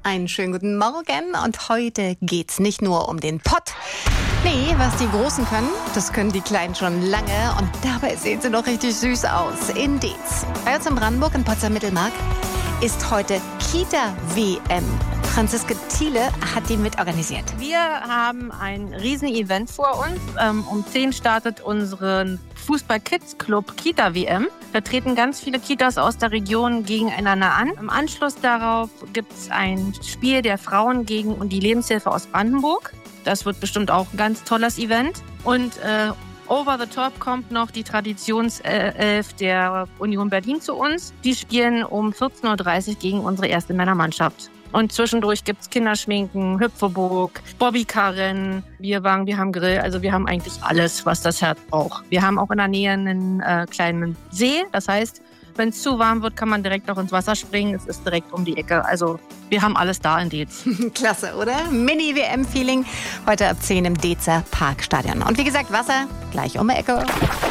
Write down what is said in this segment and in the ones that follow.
Einen schönen guten Morgen und heute geht's nicht nur um den Pott. Nee, was die Großen können, das können die Kleinen schon lange und dabei sehen sie noch richtig süß aus. In Deetz, bei uns in Brandenburg in Potsdam-Mittelmark, ist heute Kita-WM. Franziska Thiele hat die mitorganisiert. Wir haben ein Riesen-Event vor uns. Um 10 startet unseren Fußball-Kids-Club Kita-WM. Da treten ganz viele Kitas aus der Region gegeneinander an. Im Anschluss darauf gibt es ein Spiel der Frauen gegen die Lebenshilfe aus Brandenburg. Das wird bestimmt auch ein ganz tolles Event. Und over the top kommt noch die Traditionself der Union Berlin zu uns. Die spielen um 14.30 Uhr gegen unsere erste Männermannschaft. Und zwischendurch gibt es Kinderschminken, Hüpfeburg, Bobbycarrennen, Bierwagen, wir haben Grill. Also wir haben eigentlich alles, was das Herz braucht. Wir haben auch in der Nähe einen kleinen See. Das heißt, wenn es zu warm wird, kann man direkt auch ins Wasser springen. Es ist direkt um die Ecke. Also wir haben alles da in Deetz. Klasse, oder? Mini-WM-Feeling heute ab 10 im Deetzer Parkstadion. Und wie gesagt, Wasser gleich um die Ecke.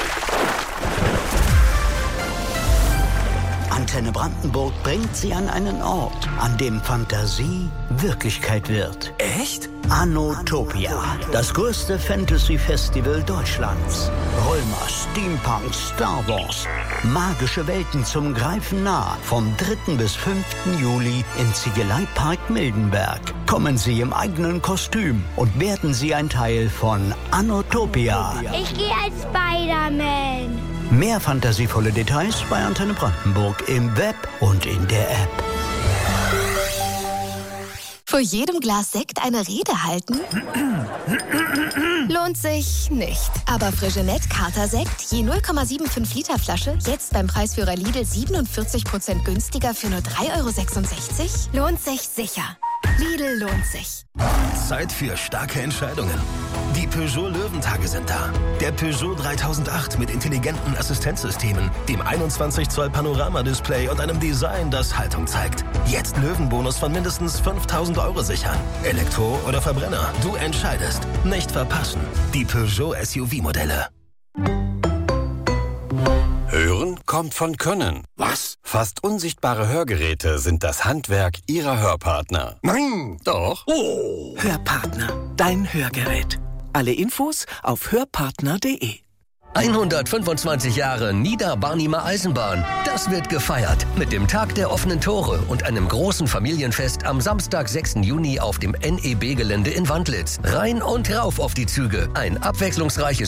Antenne Brandenburg bringt Sie an einen Ort, an dem Fantasie Wirklichkeit wird. Echt? Anotopia, das größte Fantasy-Festival Deutschlands. Römer, Steampunk, Star Wars. Magische Welten zum Greifen nah. Vom 3. bis 5. Juli im Ziegeleipark Mildenberg. Kommen Sie im eigenen Kostüm und werden Sie ein Teil von Anotopia. Ich gehe als Spider-Man. Mehr fantasievolle Details bei Antenne Brandenburg im Web und in der App. Vor jedem Glas Sekt eine Rede halten? Lohnt sich nicht. Aber Frigenet Kater-Sekt, je 0,75 Liter Flasche, jetzt beim Preisführer Lidl 47% günstiger für nur 3,66 €? Lohnt sich sicher. Lidl lohnt sich. Zeit für starke Entscheidungen. Die Peugeot Löwentage sind da. Der Peugeot 3008 mit intelligenten Assistenzsystemen, dem 21 Zoll Panoramadisplay und einem Design, das Haltung zeigt. Jetzt Löwenbonus von mindestens 5.000 € sichern. Elektro oder Verbrenner, du entscheidest. Nicht verpassen. Die Peugeot SUV-Modelle. Hören kommt von Können. Was? Fast unsichtbare Hörgeräte sind das Handwerk Ihrer Hörpartner. Nein! Doch. Oh! Hörpartner, dein Hörgerät. Alle Infos auf hörpartner.de. 125 Jahre Niederbarnimer Eisenbahn. Das wird gefeiert mit dem Tag der offenen Tore und einem großen Familienfest am Samstag, 6. Juni auf dem NEB-Gelände in Wandlitz. Rein und rauf auf die Züge. Ein abwechslungsreiches